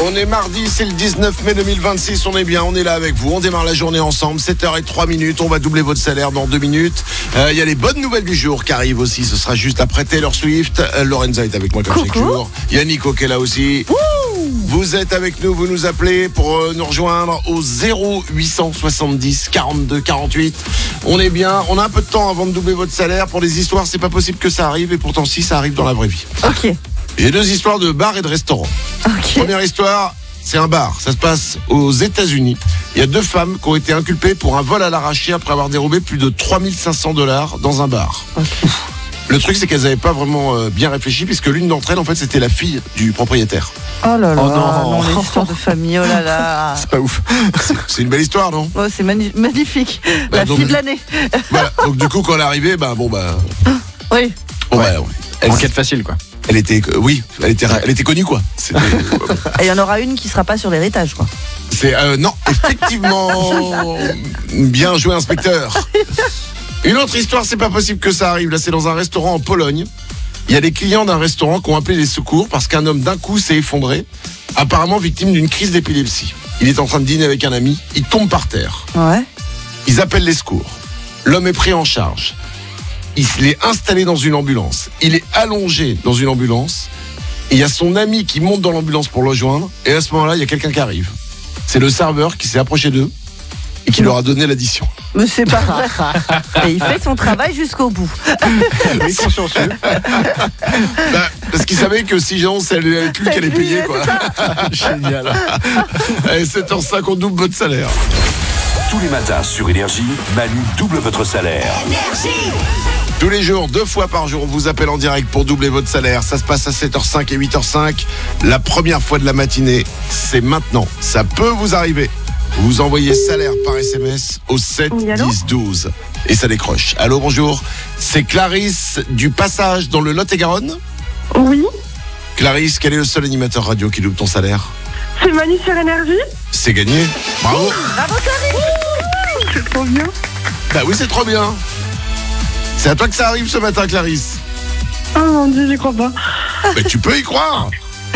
On est mardi, c'est le 19 mai 2026, on est bien, on est là avec vous, on démarre la journée ensemble, 7h03, on va doubler votre salaire dans 2 minutes. Il y a les bonnes nouvelles du jour qui arrivent aussi, ce sera juste après Taylor Swift. Lorenza est avec moi comme chaque jour. Il y a Nico qui est là aussi. Vous êtes avec nous, vous nous appelez pour nous rejoindre au 0870 42 48. On est bien, on a un peu de temps avant de doubler votre salaire. Pour les histoires, c'est pas possible que ça arrive et pourtant si, ça arrive dans la vraie vie. Ok. J'ai 2 histoires de bar et de restaurant. Ok. Première histoire, c'est un bar. Ça se passe aux États-Unis. Il y a 2 femmes qui ont été inculpées pour un vol à l'arraché après avoir dérobé plus de $3500 dans un bar. Ok. Le truc, c'est qu'elles n'avaient pas vraiment bien réfléchi puisque l'une d'entre elles, en fait, c'était la fille du propriétaire. Oh là là, Oh non. les histoires de famille, oh là là. C'est pas ouf. C'est une belle histoire, non? Oh, c'est magnifique. Bah, La donc, fille de l'année. Voilà. Donc du coup, quand elle est arrivée, Oui. Enquête facile, quoi. Elle était connue, quoi. Et il y en aura une qui sera pas sur l'héritage, quoi. Non, effectivement. Bien joué, inspecteur. Une autre histoire, c'est pas possible que ça arrive. Là, c'est dans un restaurant en Pologne. Il y a des clients d'un restaurant qui ont appelé les secours parce qu'un homme d'un coup s'est effondré, apparemment victime d'une crise d'épilepsie. Il est en train de dîner avec un ami, il tombe par terre. Ouais. Ils appellent les secours. L'homme est pris en charge. Il est installé dans une ambulance. Il est allongé dans une ambulance. Et il y a son ami qui monte dans l'ambulance pour le rejoindre. Et à ce moment-là, il y a quelqu'un qui arrive. C'est le serveur qui s'est approché d'eux et qui leur a donné l'addition. Mais c'est pas vrai. Et il fait son travail jusqu'au bout. Oui, consciencieux. Parce qu'il savait que si Jean, c'est lui qui allait payer, quoi. Génial. Allez, 7h05, on double votre salaire. Tous les matins sur Énergie, Manu double votre salaire. Tous les jours, 2 fois par jour, on vous appelle en direct pour doubler votre salaire. Ça se passe à 7h05 et 8h05. La première fois de la matinée, c'est maintenant. Ça peut vous arriver. Vous envoyez salaire par SMS au 7 10 12 et ça décroche. Allô, bonjour. C'est Clarisse du Passage dans le Lot-et-Garonne. Oui, Clarisse, quel est le seul animateur radio qui double ton salaire? c'est Manu sur Énergie. C'est gagné. Bravo. Bravo, Clarisse. C'est trop bien. Bah oui, c'est trop bien. C'est à toi que ça arrive ce matin, Clarisse. Oh mon Dieu, j'y crois pas. Mais tu peux y croire.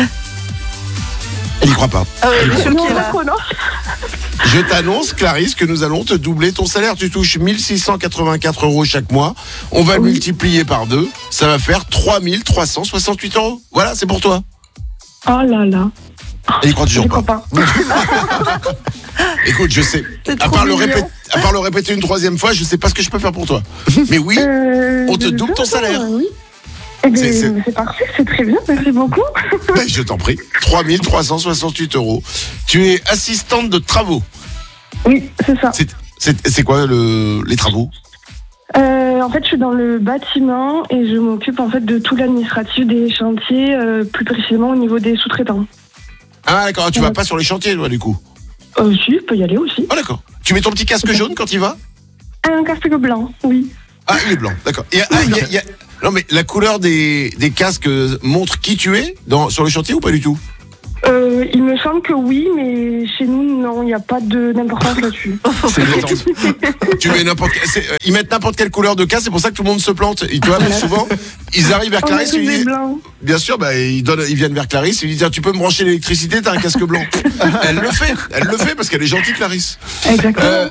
Elle y croit pas. Ah ouais, le choqué là. Non. Je t'annonce, Clarisse, que nous allons te doubler ton salaire. Tu touches 1684 € chaque mois. On va le multiplier par 2. Ça va faire 3368 €. Voilà, c'est pour toi. Oh là là. Elle y croit toujours J'y crois pas. pas. Écoute, je sais. C'est À trop part le mignon. répéter une 3e fois, je sais pas ce que je peux faire pour toi. Mais oui, on te double ton salaire. Oui. Eh bien, C'est- c'est parfait, c'est très bien, merci beaucoup. Ben, je t'en prie. 3368 €. Tu es assistante de travaux. Oui, c'est ça. C'est quoi les travaux? En fait, je suis dans le bâtiment et je m'occupe en fait de tout l'administratif des chantiers, plus précisément au niveau des sous-traitants. Ah d'accord, tu vas pas sur les chantiers, toi, du coup. Si, je peux y aller aussi. Ah d'accord. Tu mets ton petit casque jaune quand il va? Un casque blanc, oui. Ah, il est blanc, d'accord. Non mais la couleur des casques montre qui tu es sur le chantier ou pas du tout? Il me semble que oui, mais chez nous, non, il n'y a pas d'importance là-dessus. C'est détente. Tu mets ils mettent n'importe quelle couleur de casque, c'est pour ça que tout le monde se plante. Et tu vois, souvent, ils arrivent vers On a Clarisse, tous ils des disent, blancs. bien sûr, ils viennent vers Clarisse, ils lui disent, tu peux me brancher l'électricité, t'as un casque blanc. Elle le fait parce qu'elle est gentille, Clarisse. Exactement.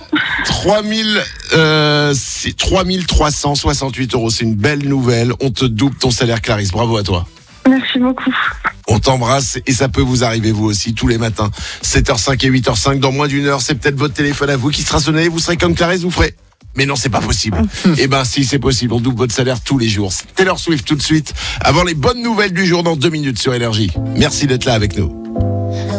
3368 €, c'est une belle nouvelle. On te double ton salaire, Clarisse. Bravo à toi. Merci beaucoup. On t'embrasse et ça peut vous arriver vous aussi tous les matins. 7h05 et 8h05, dans moins d'1 heure, c'est peut-être votre téléphone à vous qui sera sonné. Vous serez comme Clarisse, vous ferez. Mais non, c'est pas possible. Eh ben si, c'est possible. On double votre salaire tous les jours. Taylor Swift tout de suite. Avant les bonnes nouvelles du jour dans 2 minutes sur Énergie. Merci d'être là avec nous.